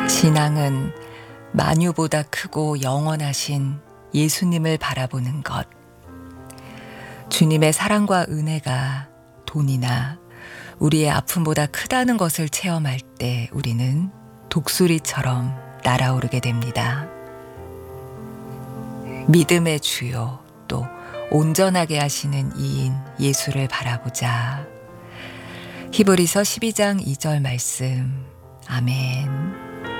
신앙은 만유보다 크고 영원하신 예수님을 바라보는 것. 주님의 사랑과 은혜가 돈이나 우리의 아픔보다 크다는 것을 체험할 때 우리는 독수리처럼 날아오르게 됩니다. 믿음의 주요, 또 온전하게 하시는 이인 예수를 바라보자. 히브리서 12장 2절 말씀. 아멘.